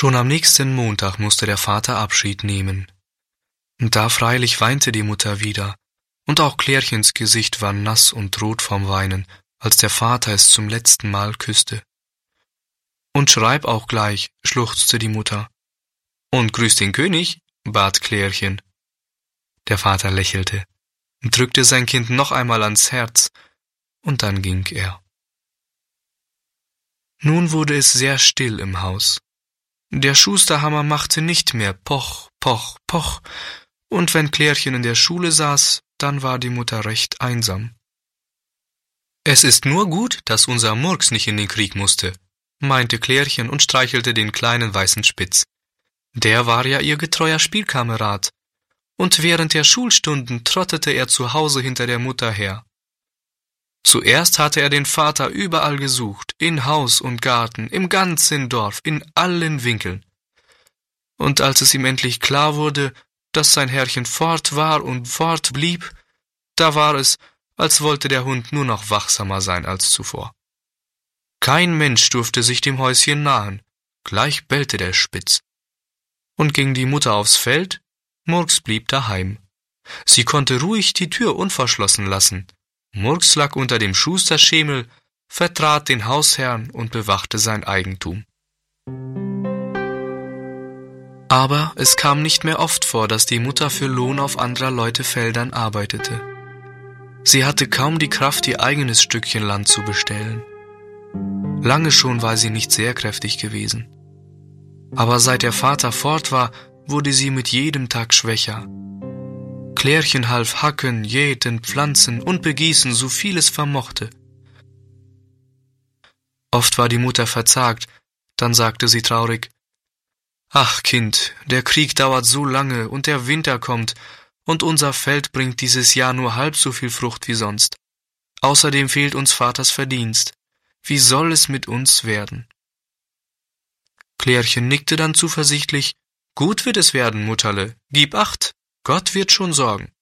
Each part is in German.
Schon am nächsten Montag musste der Vater Abschied nehmen. Und da freilich weinte die Mutter wieder, und auch Klärchens Gesicht war nass und rot vom Weinen, als der Vater es zum letzten Mal küsste. »Und schreib auch gleich«, schluchzte die Mutter. »Und grüß den König«, bat Klärchen. Der Vater lächelte und drückte sein Kind noch einmal ans Herz, und dann ging er. Nun wurde es sehr still im Haus. Der Schusterhammer machte nicht mehr Poch, Poch, Poch, und wenn Klärchen in der Schule saß, dann war die Mutter recht einsam. »Es ist nur gut, dass unser Murks nicht in den Krieg musste«, meinte Klärchen und streichelte den kleinen weißen Spitz. Der war ja ihr getreuer Spielkamerad, und während der Schulstunden trottete er zu Hause hinter der Mutter her. Zuerst hatte er den Vater überall gesucht, in Haus und Garten, im ganzen Dorf, in allen Winkeln. Und als es ihm endlich klar wurde, dass sein Herrchen fort war und fort blieb, da war es, als wollte der Hund nur noch wachsamer sein als zuvor. Kein Mensch durfte sich dem Häuschen nahen, gleich bellte der Spitz. Und ging die Mutter aufs Feld, Murks blieb daheim. Sie konnte ruhig die Tür unverschlossen lassen. Murks lag unter dem Schusterschemel, vertrat den Hausherrn und bewachte sein Eigentum. Aber es kam nicht mehr oft vor, dass die Mutter für Lohn auf anderer Leute Feldern arbeitete. Sie hatte kaum die Kraft, ihr eigenes Stückchen Land zu bestellen. Lange schon war sie nicht sehr kräftig gewesen. Aber seit der Vater fort war, wurde sie mit jedem Tag schwächer. Klärchen half hacken, jäten, pflanzen und begießen, so viel es vermochte. Oft war die Mutter verzagt, dann sagte sie traurig: »Ach Kind, der Krieg dauert so lange und der Winter kommt, und unser Feld bringt dieses Jahr nur halb so viel Frucht wie sonst. Außerdem fehlt uns Vaters Verdienst. Wie soll es mit uns werden?« Klärchen nickte dann zuversichtlich: »Gut wird es werden, Mutterle, gib acht, Gott wird schon sorgen.«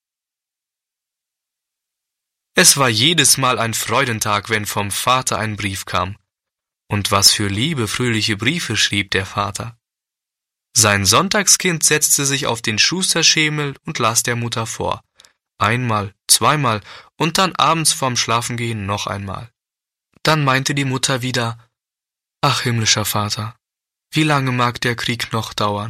Es war jedes Mal ein Freudentag, wenn vom Vater ein Brief kam. Und was für liebe, fröhliche Briefe schrieb der Vater. Sein Sonntagskind setzte sich auf den Schusterschemel und las der Mutter vor. Einmal, zweimal und dann abends vorm Schlafengehen noch einmal. Dann meinte die Mutter wieder: »Ach, himmlischer Vater, wie lange mag der Krieg noch dauern?«